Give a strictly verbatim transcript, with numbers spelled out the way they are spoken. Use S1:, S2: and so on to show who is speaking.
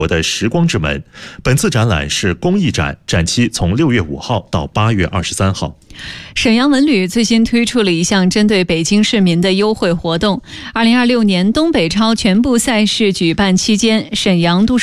S1: 我的时光之门。本次展览是公益展，展期从六月五号到八月二十三号。
S2: 沈阳文旅最新推出了一项针对北京市民的优惠活动。二零二六年东北超全部赛事举办期间，沈阳都市